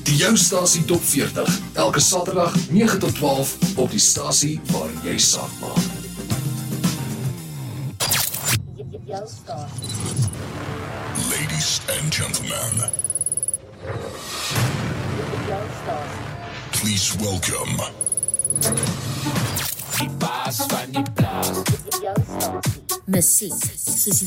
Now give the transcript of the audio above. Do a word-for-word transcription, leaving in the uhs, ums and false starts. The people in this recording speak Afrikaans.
Die jou stasie top veertig, elke Saterdag nege tot twaalf op die stasie waar jy saak maak. Jou stasie. Ladies and gentlemen, Jou stasie. please welcome Die baas van die plaas. Jou stasie. Musiek, soos